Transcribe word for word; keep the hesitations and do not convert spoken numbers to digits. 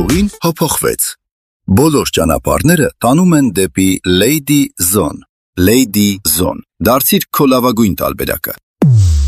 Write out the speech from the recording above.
ուղին հափոխվեց։ Բոլոր ճանապարհները տանում են դեպի Lady Zone։ Lady Zone։ Դարձիր քո լավագույն տարբերակը։